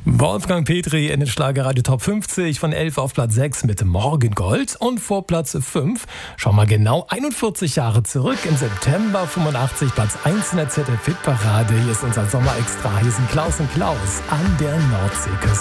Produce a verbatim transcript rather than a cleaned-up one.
Wolfgang Petri in den Schlagerradio Top fünfzig von elf auf Platz sechs mit Morgengold und vor Platz fünf. Schau mal genau einundvierzig Jahre zurück, im September fünfundachtzig, Platz eins in der Z D F-Hitparade. Hier ist unser Sommerextra, hier sind Klaus und Klaus an der Nordseeküste.